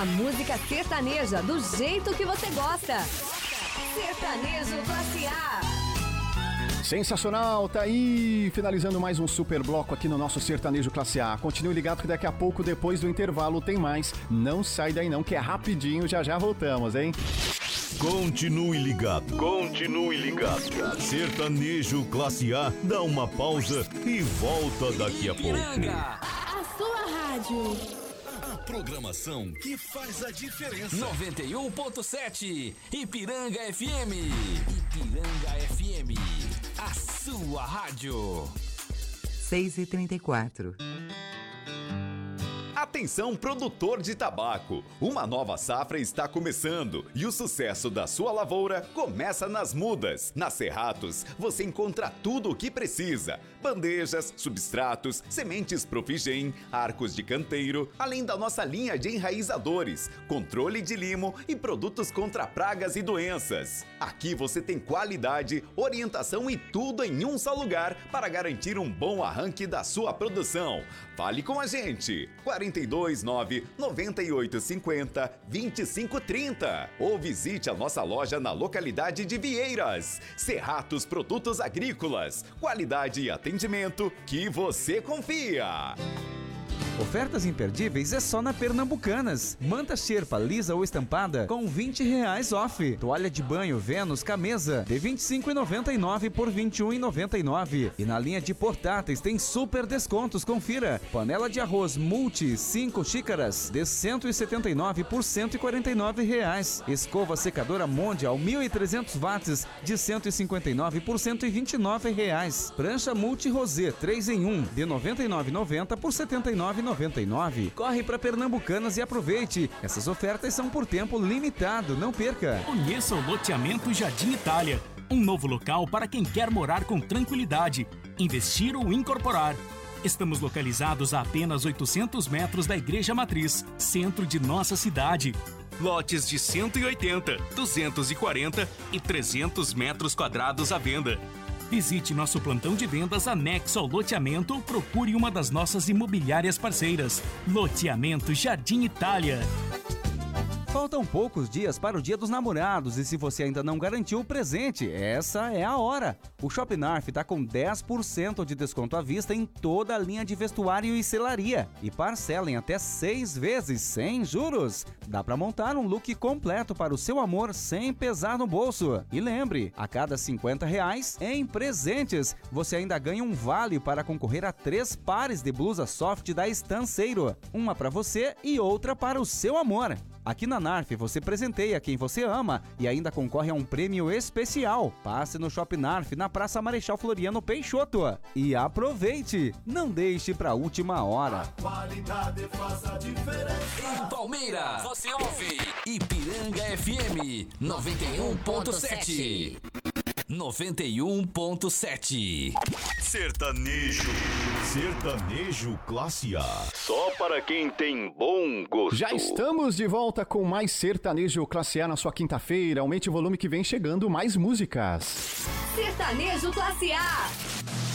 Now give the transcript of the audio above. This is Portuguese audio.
A música sertaneja do jeito que você gosta. Sertanejo Classe A. Sensacional, tá aí, finalizando mais um super bloco aqui no nosso Sertanejo Classe A. Continue ligado que daqui a pouco, depois do intervalo, tem mais. Não sai daí não, que é rapidinho, já voltamos, hein? Continue ligado. Continue ligado. Sertanejo Classe A dá uma pausa e volta daqui a pouco. A sua rádio. A programação que faz a diferença. 91.7 Ipiranga FM. Ipiranga FM. A sua rádio. 6h34. Atenção, produtor de tabaco! Uma nova safra está começando e o sucesso da sua lavoura começa nas mudas. Na Cerratos, você encontra tudo o que precisa: bandejas, substratos, sementes Profigem, arcos de canteiro, além da nossa linha de enraizadores, controle de limo e produtos contra pragas e doenças. Aqui você tem qualidade, orientação e tudo em um só lugar para garantir um bom arranque da sua produção. Fale com a gente! 429-9850-2530 ou visite a nossa loja na localidade de Vieiras. Cerratos Produtos Agrícolas, qualidade e atendimento que você confia. Ofertas imperdíveis é só na Pernambucanas. Manta Sherpa lisa ou estampada com R$20 off. Toalha de banho Vênus Camesa de R$25,99 por R$21,99. E na linha de portáteis tem super descontos, confira. Panela de arroz Multi 5 xícaras de R$179 por R$149. Escova secadora Mondial 1.300 watts de R$159 por R$129. Prancha Multi Rosé 3 em 1 de R$99,90 por R$79,99. Corre para Pernambucanas e aproveite. Essas ofertas são por tempo limitado, não perca. Conheça o loteamento Jardim Itália, um novo local para quem quer morar com tranquilidade, investir ou incorporar. Estamos localizados a apenas 800 metros da Igreja Matriz, centro de nossa cidade. Lotes de 180, 240 e 300 metros quadrados à venda. Visite nosso plantão de vendas anexo ao loteamento ou procure uma das nossas imobiliárias parceiras. Loteamento Jardim Itália. Faltam poucos dias para o Dia dos Namorados e se você ainda não garantiu o presente, essa é a hora. O Shop Narf está com 10% de desconto à vista em toda a linha de vestuário e selaria. E parcela em até 6 vezes, sem juros. Dá para montar um look completo para o seu amor sem pesar no bolso. E lembre, a cada R$50 em presentes, você ainda ganha um vale para concorrer a 3 pares de blusa soft da Estanceiro. Uma para você e outra para o seu amor. Aqui na Narf você presenteia quem você ama e ainda concorre a um prêmio especial. Passe no Shop Narf na Praça Marechal Floriano Peixoto e aproveite! Não deixe pra última hora. A qualidade faz a diferença. Em Palmeiras, você ouve Ipiranga FM 91.7. 91.7. Sertanejo Classe A. Só para quem tem bom gosto. Já estamos de volta com mais Sertanejo Classe A na sua quinta-feira. Aumente o volume que vem chegando mais músicas. Sertanejo Classe A.